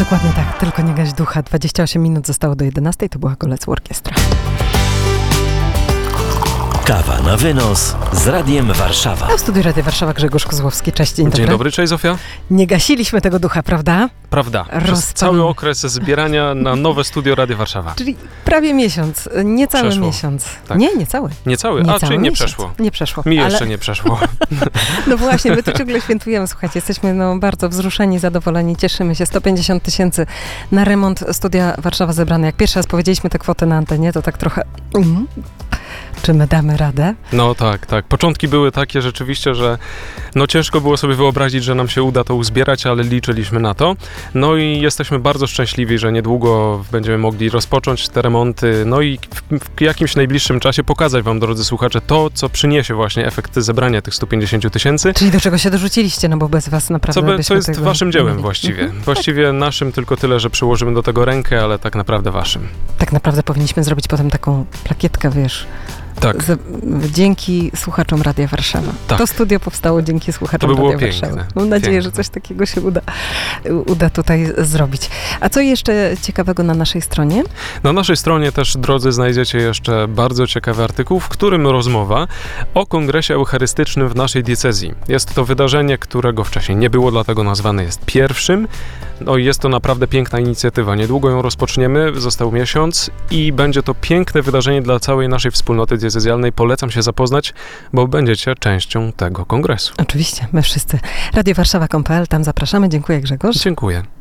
Dokładnie tak, tylko nie gaś ducha. 28 minut zostało do 11, to była Golec Orkiestra. Kawa na wynos z Radiem Warszawa. A w studiu Radia Warszawa Grzegorz Kozłowski. Cześć, dzień dobry. Dzień dobry, cześć Zofia. Nie gasiliśmy tego ducha, prawda? Prawda, przez cały okres zbierania na nowe studio Radia Warszawa. Czyli prawie miesiąc, niecały Przeszło. miesiąc. Tak. Nie, niecały. Niecały? Czyli nie przeszło. Nie przeszło. Mi jeszcze nie przeszło. No właśnie, my tu ciągle świętujemy, słuchajcie, jesteśmy bardzo wzruszeni, zadowoleni, cieszymy się. 150 000 na remont studia Warszawa zebrane. Jak pierwszy raz powiedzieliśmy tę kwotę na antenie, to tak trochę... Czy my damy radę? No tak. Początki były takie rzeczywiście, że ciężko było sobie wyobrazić, że nam się uda to uzbierać, ale liczyliśmy na to. No i jesteśmy bardzo szczęśliwi, że niedługo będziemy mogli rozpocząć te remonty, no i w jakimś najbliższym czasie pokazać wam, drodzy słuchacze, to, co przyniesie właśnie efekt zebrania tych 150 000. Czyli do czego się dorzuciliście, no bo bez was naprawdę Co jest waszym dziełem właściwie. Właściwie naszym tylko tyle, że przyłożymy do tego rękę, ale tak naprawdę waszym. Tak naprawdę powinniśmy zrobić potem taką plakietkę, wiesz... Tak. Dzięki słuchaczom Radia Warszawa. Tak. To studio powstało dzięki słuchaczom Radia Warszawa. Mam nadzieję, że coś takiego się uda tutaj zrobić. A co jeszcze ciekawego na naszej stronie? Na naszej stronie też, drodzy, znajdziecie jeszcze bardzo ciekawy artykuł, w którym rozmowa o kongresie eucharystycznym w naszej diecezji. Jest to wydarzenie, którego wcześniej nie było, dlatego nazwane jest pierwszym. No i jest to naprawdę piękna inicjatywa. Niedługo ją rozpoczniemy, został miesiąc i będzie to piękne wydarzenie dla całej naszej wspólnoty diecezjalnej. Polecam się zapoznać, bo będziecie częścią tego kongresu. Oczywiście, my wszyscy. radiowarszawa.pl, tam zapraszamy. Dziękuję, Grzegorz. Dziękuję.